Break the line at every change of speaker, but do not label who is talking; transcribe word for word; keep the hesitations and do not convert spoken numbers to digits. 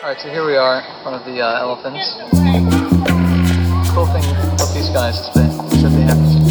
Alright, so here we are in front of the uh, elephants. Cool thing about these guys is that, is that they have